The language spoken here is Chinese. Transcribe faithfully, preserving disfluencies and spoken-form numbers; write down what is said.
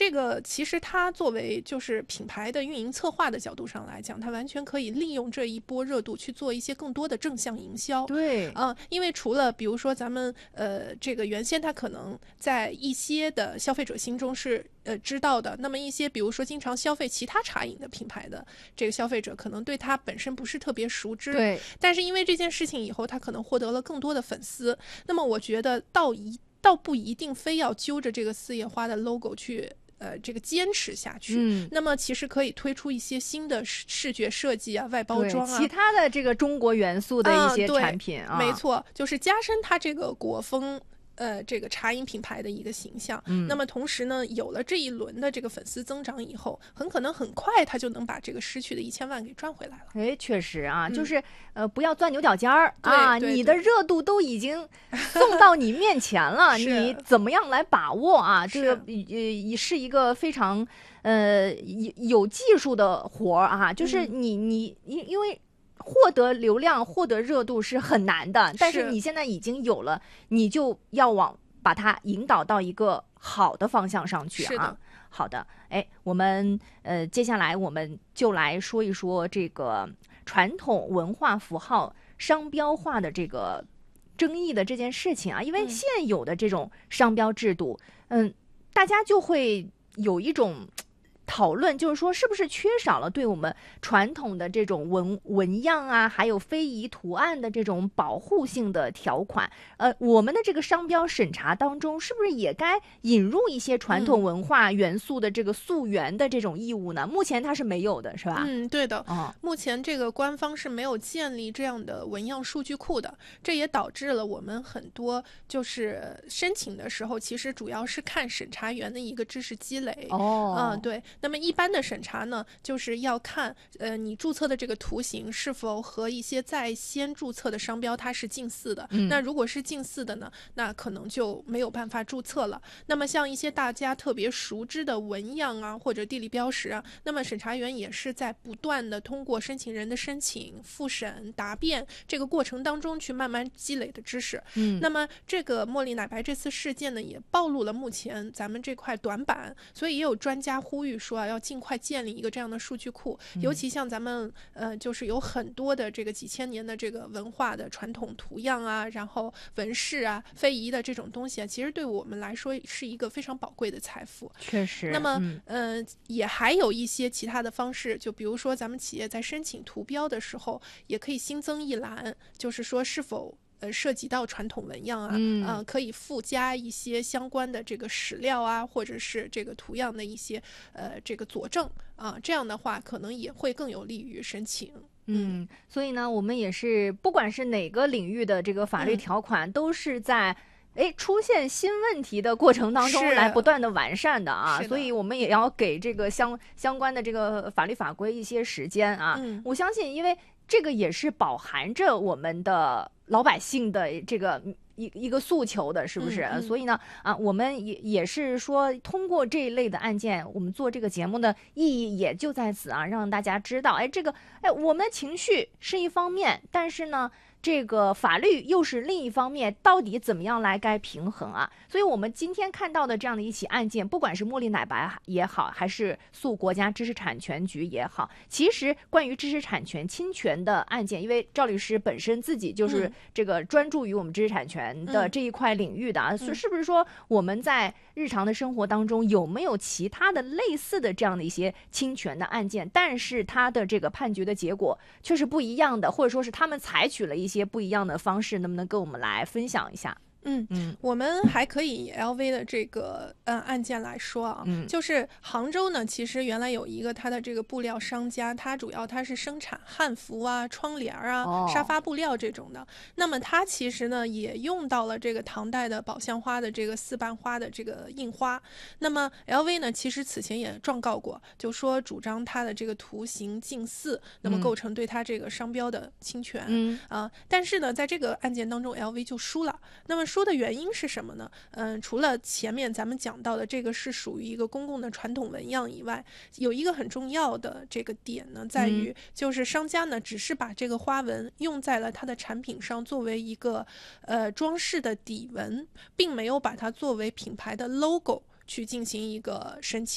这个其实它作为就是品牌的运营策划的角度上来讲，它完全可以利用这一波热度去做一些更多的正向营销。 对， 嗯、呃，因为除了比如说咱们呃这个原先它可能在一些的消费者心中是呃知道的，那么一些比如说经常消费其他茶饮的品牌的这个消费者，可能对它本身不是特别熟知。 对， 但是因为这件事情以后，他可能获得了更多的粉丝。那么我觉得倒一倒不一定非要揪着这个四叶花的 logo 去呃这个坚持下去。 嗯， 那么其实可以推出一些新的视觉设计啊、外包装啊、 其他的这个中国元素的一些产品啊， 啊没错，就是加深它这个国风。呃，这个茶饮品牌的一个形象， 嗯， 那么同时呢，有了这一轮的这个粉丝增长以后，很可能很快他就能把这个失去的一千万给赚回来了。 哎，确实啊， 嗯、 就是呃，不要钻牛角尖儿啊， 对对对， 你的热度都已经送到你面前了，你怎么样来把握啊？这个呃，是一个非常呃有技术的活儿啊，就是你、嗯、你因因为。获得流量、获得热度是很难的，但是你现在已经有了，你就要往把它引导到一个好的方向上去啊。 是的， 好的，哎，我们呃接下来我们就来说一说这个传统文化符号商标化的这个争议的这件事情啊，因为现有的这种商标制度，嗯，嗯大家就会有一种。讨论就是说，是不是缺少了对我们传统的这种纹纹样啊，还有非遗图案的这种保护性的条款？呃，我们的这个商标审查当中，是不是也该引入一些传统文化元素的这个溯源的这种义务呢？嗯、目前它是没有的，是吧？ 嗯，对的。 哦， 目前这个官方是没有建立这样的纹样数据库的，这也导致了我们很多就是申请的时候，其实主要是看审查员的一个知识积累。 哦， 嗯，对。那么一般的审查呢，就是要看呃你注册的这个图形是否和一些在先注册的商标它是近似的。 嗯、 那如果是近似的呢，那可能就没有办法注册了。那么像一些大家特别熟知的纹样啊，或者地理标识啊，那么审查员也是在不断的通过申请人的申请、复审、答辩这个过程当中去慢慢积累的知识。 嗯， 那么这个茉莉奶白这次事件呢，也暴露了目前咱们这块短板，所以也有专家呼吁说啊，要尽快建立一个这样的数据库。 嗯、 尤其像咱们呃，就是有很多的这个几千年的这个文化的传统图样啊，然后纹饰啊、非遗的这种东西啊，其实对我们来说是一个非常宝贵的财富。 确实。 那么， 嗯、 呃，也还有一些其他的方式，就比如说咱们企业在申请图标的时候，也可以新增一栏，就是说是否。呃，涉及到传统纹样啊， 嗯、 呃，可以附加一些相关的这个史料啊，或者是这个图样的一些呃这个佐证啊、呃，这样的话可能也会更有利于申请。 嗯，所以呢，我们也是不管是哪个领域的这个法律条款，嗯、都是在哎出现新问题的过程当中来不断的完善的啊，所以我们也要给这个相相关的这个法律法规一些时间啊。 嗯、 我相信，因为这个也是饱含着我们的老百姓的这个一一个诉求的，是不是？ 嗯嗯、 所以呢，啊，我们也也是说，通过这一类的案件，我们做这个节目的意义也就在此啊，让大家知道，哎，这个，哎，我们的情绪是一方面，但是呢。这个法律又是另一方面，到底怎么样来该平衡啊？所以我们今天看到的这样的一起案件，不管是茉莉奶白也好，还是诉国家知识产权局也好，其实关于知识产权侵权的案件，因为赵律师本身自己就是这个专注于我们知识产权的这一块领域的啊， 嗯、 是不是说我们在日常的生活当中有没有其他的类似的这样的一些侵权的案件，但是它的这个判决的结果却是不一样的，或者说是他们采取了一些一些不一样的方式，能不能跟我们来分享一下？ 嗯嗯，我们还可以以 L V 的这个呃案件来说啊， 嗯， 就是杭州呢，其实原来有一个它的这个布料商家，它主要它是生产汉服啊、窗帘啊、 哦、 沙发布料这种的。那么它其实呢也用到了这个唐代的宝相花的这个四瓣花的这个印花。那么 L V 呢，其实此前也状告过，就说主张它的这个图形近似，那么构成对它这个商标的侵权。 嗯啊、呃，但是呢，在这个案件当中 ，L V 就输了。那么说的原因是什么呢？嗯、呃，除了前面咱们讲到的这个是属于一个公共的传统纹样以外，有一个很重要的这个点呢，在于就是商家呢只是把这个花纹用在了它的产品上，作为一个呃装饰的底纹，并没有把它作为品牌的 logo 去进行一个申请。